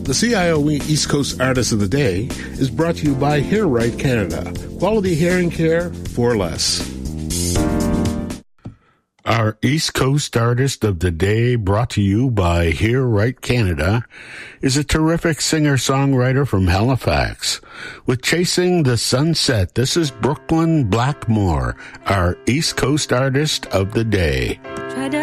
The CIO East Coast Artist of the Day is brought to you by Hair Right Canada. Quality hearing care for less. Our East Coast Artist of the Day, brought to you by Hear Right Canada, is a terrific singer-songwriter from Halifax. With Chasing the Sunset, this is Brooklyn Blackmore, our East Coast Artist of the Day.